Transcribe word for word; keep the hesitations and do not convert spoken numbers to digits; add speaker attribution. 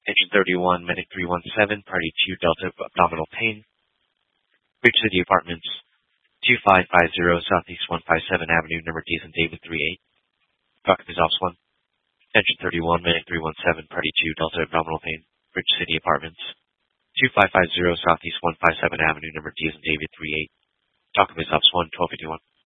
Speaker 1: Engine thirty-one, Medic three one seven, Party two, Delta Abdominal Pain. Bridge City Apartments, two five five zero Southeast one fifty-seven Avenue, number D as in David three eight. Talk is Ops one. Engine thirty-one, Medic three one seven, Party two, Delta Abdominal Pain. Bridge City Apartments, two five five zero Southeast one fifty-seven Avenue, number D as in David three eight. Talk is Ops one, twelve fifty-one.